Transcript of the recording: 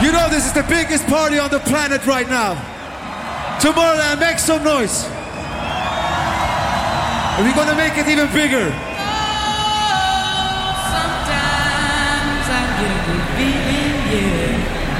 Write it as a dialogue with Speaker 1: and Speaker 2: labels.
Speaker 1: You know this is the biggest party on the planet right now. Tomorrowland, make some noise. And we're gonna make it even bigger.